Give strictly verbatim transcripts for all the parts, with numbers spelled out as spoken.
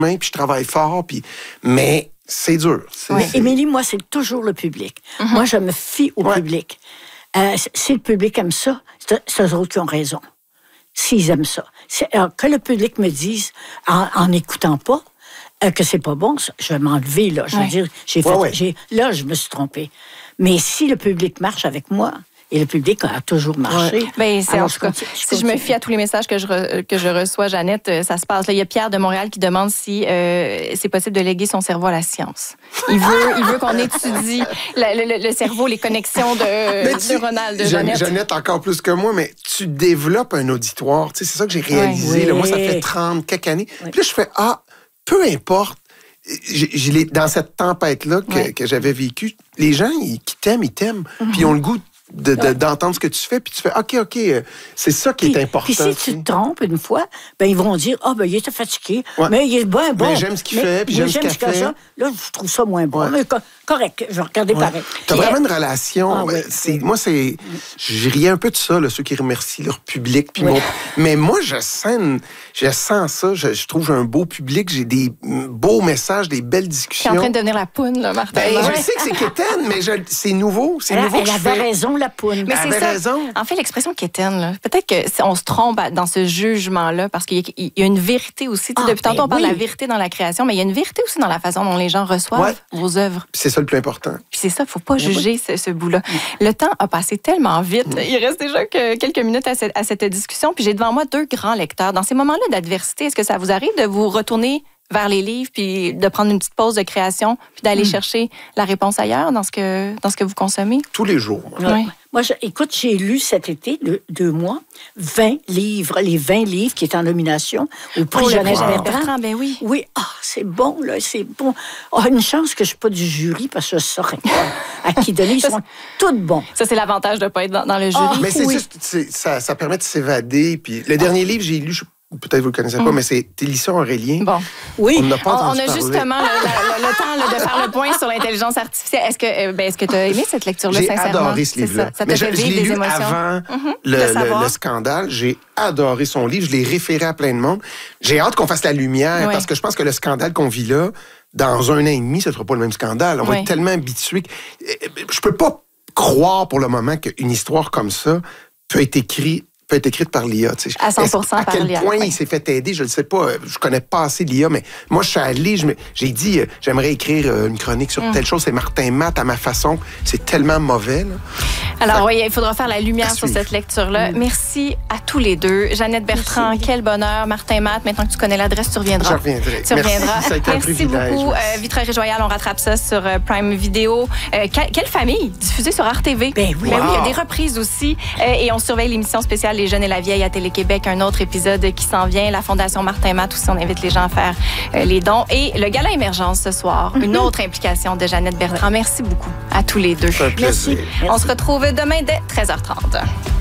puis je travaille fort, puis mais c'est dur. C'est, ouais. c'est... Émilie, moi, c'est toujours le public. Mm-hmm. Moi, je me fie au ouais. public. Euh, si le public aime ça, c'est, c'est eux autres qui ont raison. S'ils aiment ça. C'est, alors, que le public me dise, en n'écoutant pas, euh, que c'est pas bon, je vais m'enlever, là. Je veux ouais. dire, j'ai fait, ouais, ouais. J'ai, là, je me suis trompée. Mais si le public marche avec moi, et le public a toujours marché. Ouais. Ben, c'est, alors, en tout cas, je si je me fie à tous les messages que je, re, que je reçois, Jeannette, ça se passe. Là, il y a Pierre de Montréal qui demande si euh, c'est possible de léguer son cerveau à la science. Il veut, il veut qu'on étudie la, le, le cerveau, les connexions de neuronales de Jeannette. Jeannette, encore plus que moi, mais tu développes un auditoire. Tu sais, c'est ça que j'ai réalisé. Ouais. Là, moi, ça fait trente quelques années. Ouais. Puis là, je fais, ah, peu importe. J'ai, j'ai, dans cette tempête-là que, ouais. que j'avais vécue, les gens ils, qui t'aiment, ils t'aiment. Mm-hmm. Puis ils ont le goût De, de, d'entendre ce que tu fais, puis tu fais OK, OK, c'est ça qui puis, est important. Puis si tu te trompes une fois, ben ils vont dire, ah, oh, ben il était fatigué, ouais. mais il est bon, bon. Mais j'aime ce qu'il mais, fait, puis j'aime ce qu'il fait. Ça. Là, je trouve ça moins bon. Ouais. Mais correct, je vais regarder ouais. pareil. Tu as vraiment une relation. Ah, ouais. c'est, moi, c'est. Je riais un peu de ça, là, ceux qui remercient leur public. Puis ouais. mon, mais moi, je sens, je sens ça. Je, je trouve un beau public. J'ai des beaux messages, des belles discussions. Tu es en train de devenir la poune, là, Martin. Ben, ouais. Je sais que c'est quétaine, mais je, c'est nouveau. C'est elle, nouveau elle que avait je raison, la poune. Mais c'est ça. Raison. En fait, l'expression quétaine, là, peut-être qu'on se trompe dans ce jugement-là, parce qu'il y a, il y a une vérité aussi. Ah, depuis ben tantôt, on parle oui. de la vérité dans la création, mais il y a une vérité aussi dans la façon dont les gens reçoivent ouais. vos œuvres. Puis c'est ça le plus important. Puis c'est ça, il ne faut pas mais juger oui. ce, ce bout-là. Le temps a passé tellement vite. Mm. Il reste déjà que quelques minutes à cette, à cette discussion, puis j'ai devant moi deux grands lecteurs. Dans ces moments-là d'adversité, est-ce que ça vous arrive de vous retourner vers les livres, puis de prendre une petite pause de création, puis d'aller mm. chercher la réponse ailleurs dans ce que, dans ce que vous consommez? Tous les jours. Ouais. Ouais. Moi, je, écoute, j'ai lu cet été, de, deux mois, vingt livres, les vingt livres qui étaient en nomination au prix Jeannette Bertrand. Ben oui. Oui, ah, c'est bon, là, c'est bon. Oh, une chance que je ne suis pas du jury, parce que je ne saurais pas à qui donner. Ils sont tous bons. Ça, c'est l'avantage de ne pas être dans, dans le jury. Oh, mais c'est oui. juste, c'est, ça, ça permet de s'évader. Puis le dernier oh. livre, j'ai lu, je peut-être vous ne le connaissez pas, mm. mais c'est Télisson Aurélien. Bon. Oui. On n'a pas on, on a parler. justement le, le, le temps là, de faire le point sur l'intelligence artificielle. Est-ce que ben, est-ce que tu as aimé cette lecture-là, j'ai sincèrement? J'ai adoré ce livre-là. Ça, ça t'a fait vivre des émotions? Avant mm-hmm. le, le, le scandale. J'ai adoré son livre. Je l'ai référé à plein de monde. J'ai hâte qu'on fasse la lumière, oui. parce que je pense que le scandale qu'on vit là, dans un an et demi, ce ne sera pas le même scandale. On oui. va être tellement habitués. Je ne peux pas croire pour le moment qu'une histoire comme ça peut être écrite peut être écrite par l'I A. Tu sais. À cent pour cent à par quel l'I A. point oui. il s'est fait aider, je ne sais pas. Je connais pas assez l'I A, mais moi, je suis allé, je me, j'ai dit, euh, j'aimerais écrire euh, une chronique sur mm. telle chose. C'est Martin Matt à ma façon. C'est tellement mauvais. Là. Alors, ça, oui, il faudra faire la lumière sur cette lecture-là. Mm. Merci à tous les deux. Jeannette Bertrand, merci. Quel bonheur. Martin Matt, maintenant que tu connais l'adresse, tu reviendras. Je reviendrai. Tu reviendras. Merci, ça a été un merci beaucoup. Euh, Vitrail et Joyal, on rattrape ça sur euh, Prime Video. Euh, quelle, quelle famille? Diffusée sur R T V. Ben oui. Ben wow. oui, il y a des reprises aussi. Euh, et on surveille l'émission spéciale Les Jeunes et la Vieille à Télé-Québec, un autre épisode qui s'en vient. La Fondation Martin Matt aussi, on invite les gens à faire euh, les dons. Et le Gala Émergence ce soir, mm-hmm. une autre implication de Jeannette Bertrand. Ouais. Merci beaucoup à tous les deux. Merci. Merci. On se retrouve demain dès treize heures trente.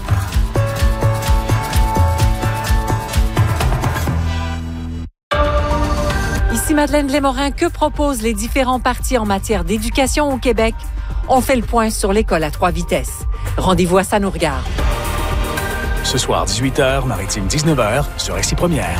Ici Madeleine Lémorin. Que proposent les différents partis en matière d'éducation au Québec? On fait le point sur l'école à trois vitesses. Rendez-vous à Ça nous regarde. Ce soir, dix-huit heures, Maritime dix-neuf heures, sur Récit Première.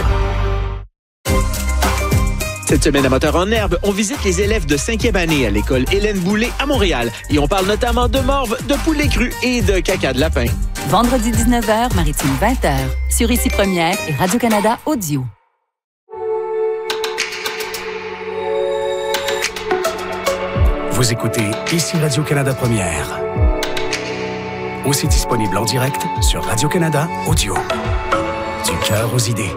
Cette semaine à Moteur en herbe, on visite les élèves de cinquième année à l'école Hélène Boulay à Montréal. Et on parle notamment de morve, de poulet cru et de caca de lapin. Vendredi dix-neuf heures, Maritime vingt heures, sur Récit Première et Radio-Canada Audio. Vous écoutez Ici Radio-Canada Première. Aussi disponible en direct sur Radio-Canada Audio. Du cœur aux idées.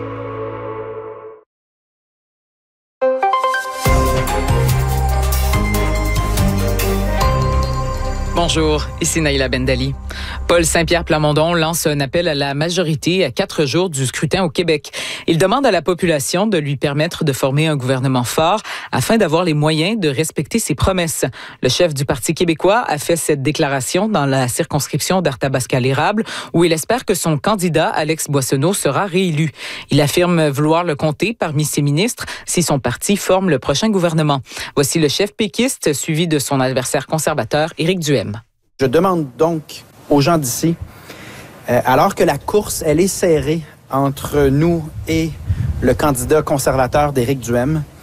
Bonjour, ici Naïla Bendali. Paul Saint-Pierre Plamondon lance un appel à la majorité à quatre jours du scrutin au Québec. Il demande à la population de lui permettre de former un gouvernement fort afin d'avoir les moyens de respecter ses promesses. Le chef du Parti québécois a fait cette déclaration dans la circonscription d'Arthabasca-l'Érable où il espère que son candidat, Alex Boissonnault, sera réélu. Il affirme vouloir le compter parmi ses ministres si son parti forme le prochain gouvernement. Voici le chef péquiste suivi de son adversaire conservateur, Éric Duhem. Je demande donc aux gens d'ici, euh, alors que la course, elle est serrée entre nous et le candidat conservateur d'Éric Duhem.